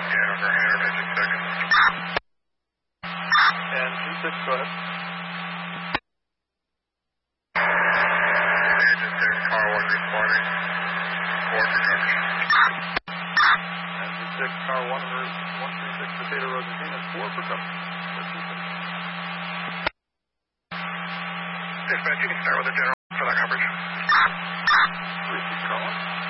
over 100 seconds. And 2-6, go ahead. Engine 6, car 1 responding. 4 for junction. Engine 6, car 136, Potato Road, and 4 for junction. Dispatch, you can start with the general for that coverage. Repeat, car 1.